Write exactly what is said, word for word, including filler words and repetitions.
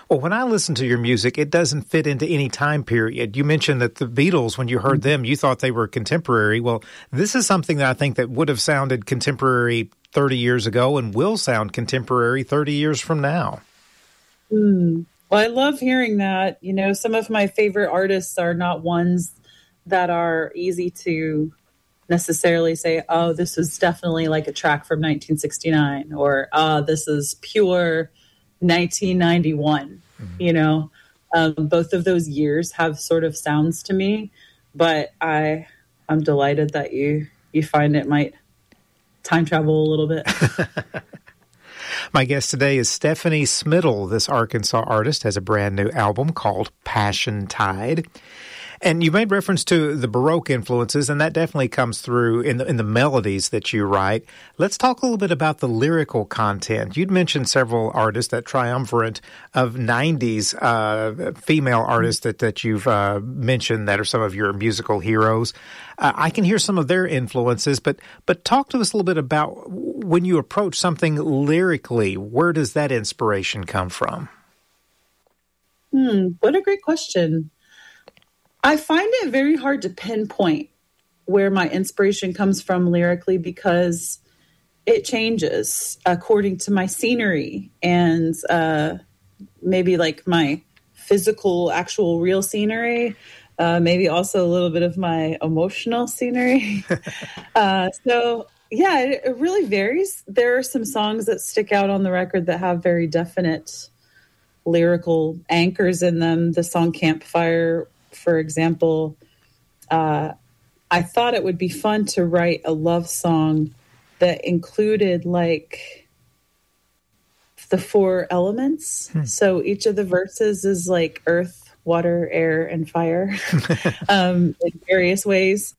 Well, when I listen to your music, it doesn't fit into any time period. You mentioned that the Beatles, when you heard them, you thought they were contemporary. Well, this is something that I think that would have sounded contemporary thirty years ago and will sound contemporary thirty years from now. Mm. Well, I love hearing that. You know, some of my favorite artists are not ones that are easy to necessarily say, oh, this was definitely like a track from nineteen sixty-nine, or uh, this is pure nineteen ninety-one. Mm-hmm. You know, um, both of those years have sort of sounds to me, but I, I'm delighted that you, you find it might time travel a little bit. My guest today is Stephanie Smittle. This Arkansas artist has a brand new album called Passion Tide. And you made reference to the Baroque influences, and that definitely comes through in the, in the melodies that you write. Let's talk a little bit about the lyrical content. You'd mentioned several artists, that triumvirate of nineties uh, female artists that, that you've uh, mentioned that are some of your musical heroes. Uh, I can hear some of their influences, but but talk to us a little bit about when you approach something lyrically, where does that inspiration come from? Hmm, what a great question. I find it very hard to pinpoint where my inspiration comes from lyrically, because it changes according to my scenery and uh, maybe like my physical, actual real scenery, uh, maybe also a little bit of my emotional scenery. uh, so yeah, it, it really varies. There are some songs that stick out on the record that have very definite lyrical anchors in them. The song Campfire, for example, uh, I thought it would be fun to write a love song that included like the four elements. Hmm. So each of the verses is like earth, water, air, and fire um, in various ways.